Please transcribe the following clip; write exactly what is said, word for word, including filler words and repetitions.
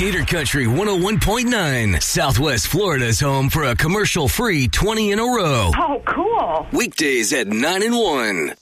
Gator Country one oh one point nine, Southwest Florida's home for a commercial-free twenty in a row. Oh, cool. Weekdays at nine and one.